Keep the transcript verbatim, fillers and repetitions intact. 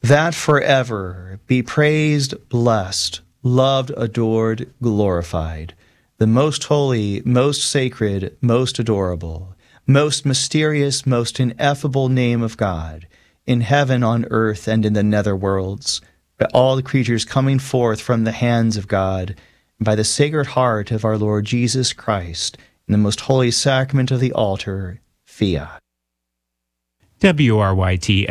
that forever be praised, blessed, loved, adored, glorified, the most holy, most sacred, most adorable, most mysterious, most ineffable name of God, in heaven, on earth, and in the nether worlds, by all the creatures coming forth from the hands of God, and by the sacred heart of our Lord Jesus Christ, in the most holy sacrament of the altar, fiat. W R Y T